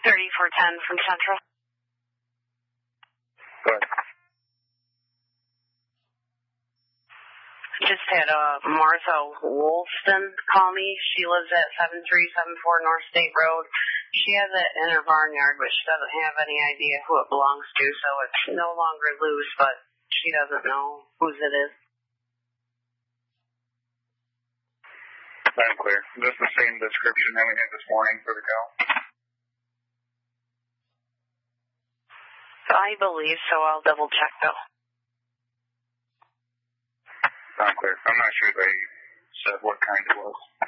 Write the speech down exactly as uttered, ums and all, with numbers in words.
thirty-four ten from Central. Go ahead. Just had uh, Martha Woolston call me. She lives at seven three seven four North State Road. She has it in her barnyard, but she doesn't have any idea who it belongs to, so it's no longer loose, but she doesn't know whose it is. I'm clear. Is this the same description that we had this morning for the cow? I believe so. I'll double check, though. Not clear. I'm not sure they said what kind it was.